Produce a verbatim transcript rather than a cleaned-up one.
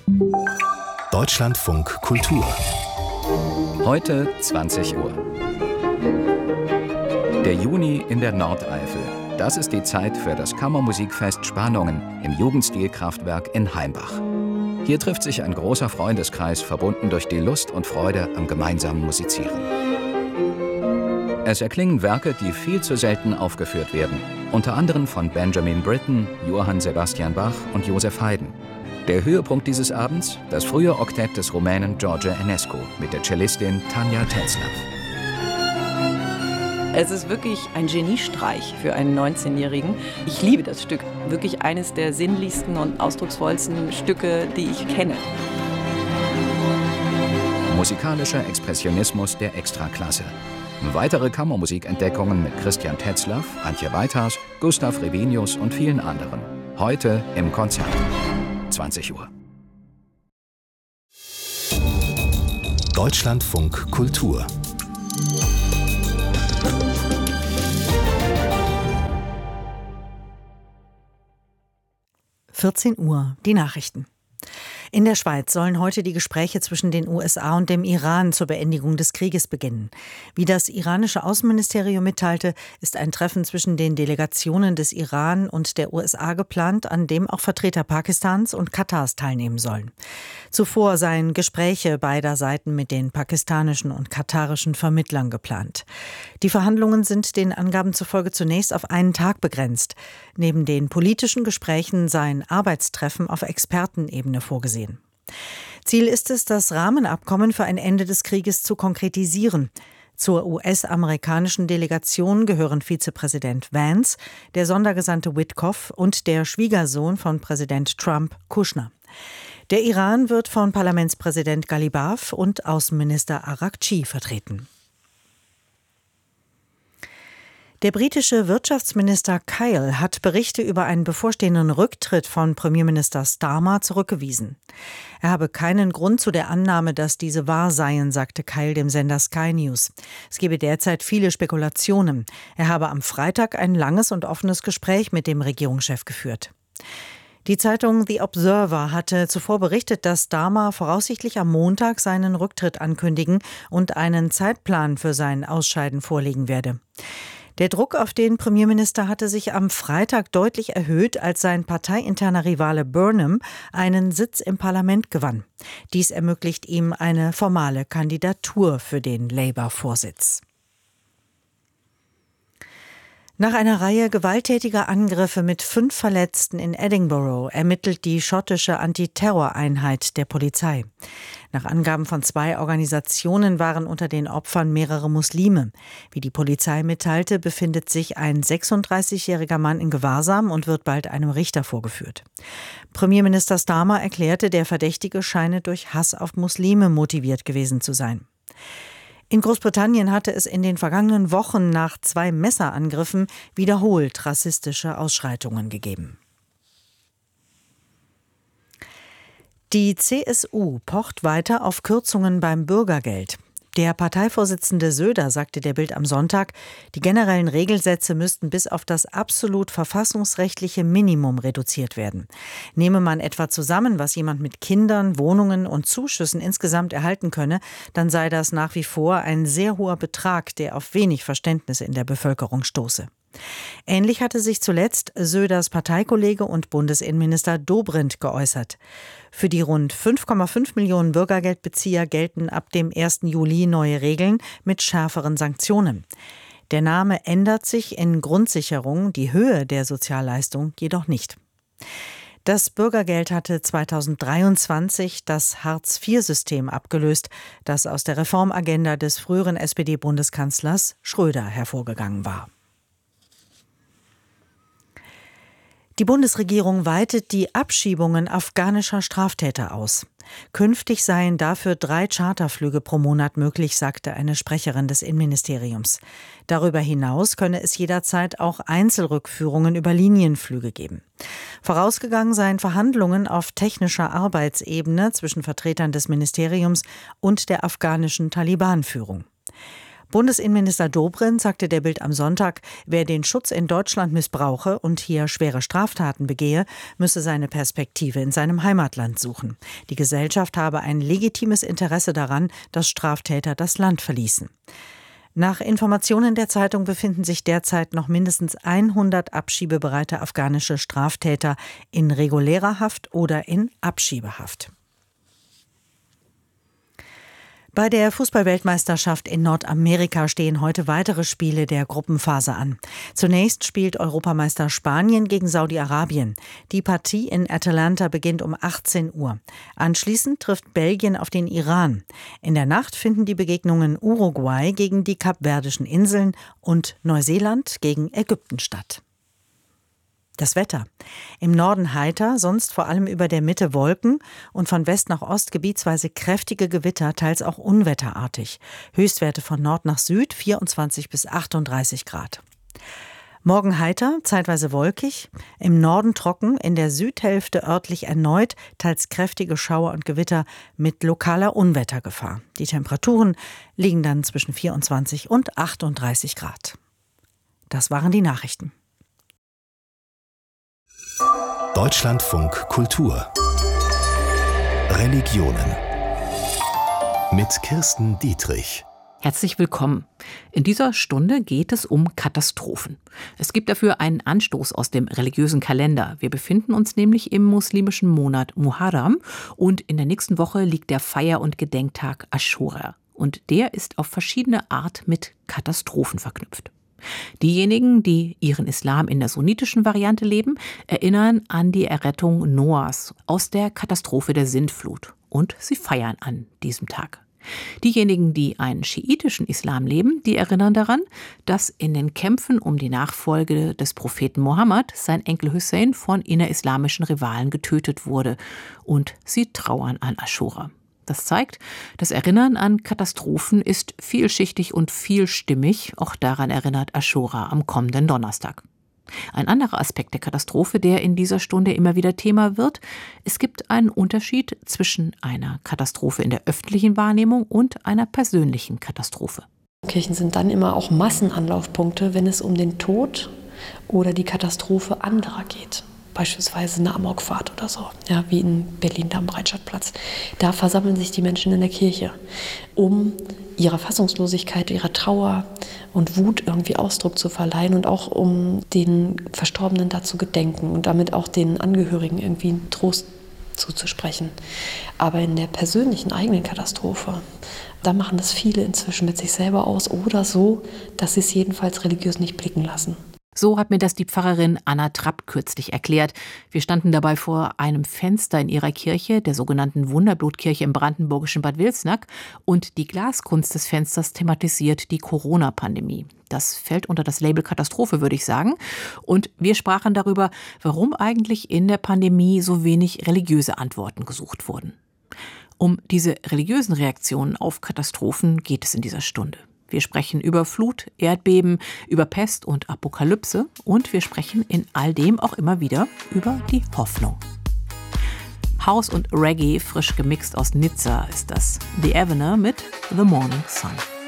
Deutschlandfunk Kultur. Heute zwanzig Uhr. Der Juni in der Nordeifel. Das ist die Zeit für das Kammermusikfest Spanungen im Jugendstilkraftwerk in Heimbach. Hier trifft sich ein großer Freundeskreis, verbunden durch die Lust und Freude am gemeinsamen Musizieren. Es erklingen Werke, die viel zu selten aufgeführt werden, unter anderem von Benjamin Britten, Johann Sebastian Bach und Joseph Haydn. Der Höhepunkt dieses Abends, das frühe Oktett des Rumänen George Enescu mit der Cellistin Tanja Tetzlaff. Es ist wirklich ein Geniestreich für einen neunzehnjährigen. Ich liebe das Stück. Wirklich eines der sinnlichsten und ausdrucksvollsten Stücke, die ich kenne. Musikalischer Expressionismus der Extraklasse. Weitere Kammermusikentdeckungen mit Christian Tetzlaff, Antje Weithas, Gustav Rebinius und vielen anderen. Heute im Konzert. zwanzig Uhr. Deutschlandfunk Kultur. vierzehn Uhr, die Nachrichten. In der Schweiz sollen heute die Gespräche zwischen den U S A und dem Iran zur Beendigung des Krieges beginnen. Wie das iranische Außenministerium mitteilte, ist ein Treffen zwischen den Delegationen des Iran und der U S A geplant, an dem auch Vertreter Pakistans und Katars teilnehmen sollen. Zuvor seien Gespräche beider Seiten mit den pakistanischen und katarischen Vermittlern geplant. Die Verhandlungen sind den Angaben zufolge zunächst auf einen Tag begrenzt. Neben den politischen Gesprächen seien Arbeitstreffen auf Expertenebene vorgesehen. Ziel ist es, das Rahmenabkommen für ein Ende des Krieges zu konkretisieren. Zur U S-amerikanischen Delegation gehören Vizepräsident Vance, der Sondergesandte Witkoff und der Schwiegersohn von Präsident Trump, Kushner. Der Iran wird von Parlamentspräsident Ghalibaf und Außenminister Araghchi vertreten. Der britische Wirtschaftsminister Kyle hat Berichte über einen bevorstehenden Rücktritt von Premierminister Starmer zurückgewiesen. Er habe keinen Grund zu der Annahme, dass diese wahr seien, sagte Kyle dem Sender Sky News. Es gebe derzeit viele Spekulationen. Er habe am Freitag ein langes und offenes Gespräch mit dem Regierungschef geführt. Die Zeitung The Observer hatte zuvor berichtet, dass Starmer voraussichtlich am Montag seinen Rücktritt ankündigen und einen Zeitplan für sein Ausscheiden vorlegen werde. Der Druck auf den Premierminister hatte sich am Freitag deutlich erhöht, als sein parteiinterner Rivale Burnham einen Sitz im Parlament gewann. Dies ermöglicht ihm eine formale Kandidatur für den Labour-Vorsitz. Nach einer Reihe gewalttätiger Angriffe mit fünf Verletzten in Edinburgh ermittelt die schottische Antiterroreinheit der Polizei. Nach Angaben von zwei Organisationen waren unter den Opfern mehrere Muslime. Wie die Polizei mitteilte, befindet sich ein sechsunddreißigjähriger Mann in Gewahrsam und wird bald einem Richter vorgeführt. Premierminister Starmer erklärte, der Verdächtige scheine durch Hass auf Muslime motiviert gewesen zu sein. In Großbritannien hatte es in den vergangenen Wochen nach zwei Messerangriffen wiederholt rassistische Ausschreitungen gegeben. Die C S U pocht weiter auf Kürzungen beim Bürgergeld. Der Parteivorsitzende Söder sagte der Bild am Sonntag, die generellen Regelsätze müssten bis auf das absolut verfassungsrechtliche Minimum reduziert werden. Nehme man etwa zusammen, was jemand mit Kindern, Wohnungen und Zuschüssen insgesamt erhalten könne, dann sei das nach wie vor ein sehr hoher Betrag, der auf wenig Verständnis in der Bevölkerung stoße. Ähnlich hatte sich zuletzt Söders Parteikollege und Bundesinnenminister Dobrindt geäußert. Für die rund fünf Komma fünf Millionen Bürgergeldbezieher gelten ab dem ersten Juli neue Regeln mit schärferen Sanktionen. Der Name ändert sich in Grundsicherung, die Höhe der Sozialleistung jedoch nicht. Das Bürgergeld hatte zweitausenddreiundzwanzig das Hartz-vier-System abgelöst, das aus der Reformagenda des früheren S P D-Bundeskanzlers Schröder hervorgegangen war. Die Bundesregierung weitet die Abschiebungen afghanischer Straftäter aus. Künftig seien dafür drei Charterflüge pro Monat möglich, sagte eine Sprecherin des Innenministeriums. Darüber hinaus könne es jederzeit auch Einzelrückführungen über Linienflüge geben. Vorausgegangen seien Verhandlungen auf technischer Arbeitsebene zwischen Vertretern des Ministeriums und der afghanischen Taliban-Führung. Bundesinnenminister Dobrindt sagte der Bild am Sonntag, wer den Schutz in Deutschland missbrauche und hier schwere Straftaten begehe, müsse seine Perspektive in seinem Heimatland suchen. Die Gesellschaft habe ein legitimes Interesse daran, dass Straftäter das Land verließen. Nach Informationen der Zeitung befinden sich derzeit noch mindestens hundert abschiebebereite afghanische Straftäter in regulärer Haft oder in Abschiebehaft. Bei der Fußball-Weltmeisterschaft in Nordamerika stehen heute weitere Spiele der Gruppenphase an. Zunächst spielt Europameister Spanien gegen Saudi-Arabien. Die Partie in Atlanta beginnt um achtzehn Uhr. Anschließend trifft Belgien auf den Iran. In der Nacht finden die Begegnungen Uruguay gegen die Kapverdischen Inseln und Neuseeland gegen Ägypten statt. Das Wetter. Im Norden heiter, sonst vor allem über der Mitte Wolken und von West nach Ost gebietsweise kräftige Gewitter, teils auch unwetterartig. Höchstwerte von Nord nach Süd vierundzwanzig bis achtunddreißig Grad. Morgen heiter, zeitweise wolkig, im Norden trocken, in der Südhälfte örtlich erneut, teils kräftige Schauer und Gewitter mit lokaler Unwettergefahr. Die Temperaturen liegen dann zwischen vierundzwanzig und achtunddreißig Grad. Das waren die Nachrichten. Deutschlandfunk Kultur Religionen mit Kirsten Dietrich. Herzlich willkommen. In dieser Stunde geht es um Katastrophen. Es gibt dafür einen Anstoß aus dem religiösen Kalender. Wir befinden uns nämlich im muslimischen Monat Muharram und in der nächsten Woche liegt der Feier- und Gedenktag Aschura. Und der ist auf verschiedene Art mit Katastrophen verknüpft. Diejenigen, die ihren Islam in der sunnitischen Variante leben, erinnern an die Errettung Noahs aus der Katastrophe der Sintflut. Und sie feiern an diesem Tag. Diejenigen, die einen schiitischen Islam leben, die erinnern daran, dass in den Kämpfen um die Nachfolge des Propheten Mohammed sein Enkel Hussein von innerislamischen Rivalen getötet wurde. Und sie trauern an Aschura. Das zeigt, das Erinnern an Katastrophen ist vielschichtig und vielstimmig. Auch daran erinnert Aschura am kommenden Donnerstag. Ein anderer Aspekt der Katastrophe, der in dieser Stunde immer wieder Thema wird: Es gibt einen Unterschied zwischen einer Katastrophe in der öffentlichen Wahrnehmung und einer persönlichen Katastrophe. Kirchen sind dann immer auch Massenanlaufpunkte, wenn es um den Tod oder die Katastrophe anderer geht. Beispielsweise eine Amokfahrt oder so, ja, wie in Berlin am Breitscheidplatz. Da versammeln sich die Menschen in der Kirche, um ihrer Fassungslosigkeit, ihrer Trauer und Wut irgendwie Ausdruck zu verleihen und auch um den Verstorbenen da zu gedenken und damit auch den Angehörigen irgendwie einen Trost zuzusprechen. Aber in der persönlichen eigenen Katastrophe, da machen das viele inzwischen mit sich selber aus oder so, dass sie es jedenfalls religiös nicht blicken lassen. So hat mir das die Pfarrerin Anna Trapp kürzlich erklärt. Wir standen dabei vor einem Fenster in ihrer Kirche, der sogenannten Wunderblutkirche im brandenburgischen Bad Wilsnack, und die Glaskunst des Fensters thematisiert die Corona-Pandemie. Das fällt unter das Label Katastrophe, würde ich sagen. Und wir sprachen darüber, warum eigentlich in der Pandemie so wenig religiöse Antworten gesucht wurden. Um diese religiösen Reaktionen auf Katastrophen geht es in dieser Stunde. Wir sprechen über Flut, Erdbeben, über Pest und Apokalypse und wir sprechen in all dem auch immer wieder über die Hoffnung. House und Reggae frisch gemixt aus Nizza ist das. The Avenue mit The Morning Sun.